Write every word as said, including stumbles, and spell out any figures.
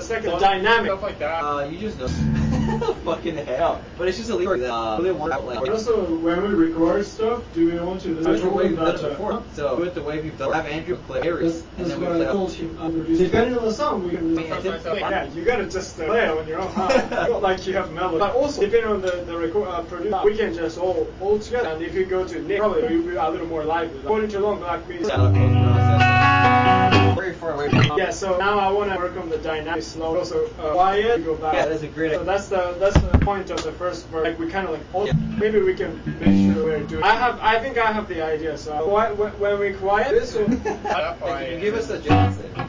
second, the dynamic. Stuff like that. Uh, you just know. Fucking hell. But it's just a lever that uh, really want like. Also, when we record stuff, do we want to listen That's the way to you've done it that? before. So do it the way we've done. Have Andrew play Aries, and That's then we what play. I told him. I'm producing. Depending on the song, we can. Yeah, you gotta just uh, play it on your own. Huh? Not like you have melody. But also, depending on the the record uh, producer, we can just all all together. And if you go to Nick, probably you'll be a little more lively. According to Long Black Beats. Very far away from. Yeah, so now I want to work on the dynamic slow. Also, uh, quiet, go back. Yeah, that's a great. So that's the that's the point of the first verse. Like we kind of like. Also, yeah. Maybe we can make sure we're doing. I have. I think I have the idea. So when when we quiet this. Will, Give us a chance.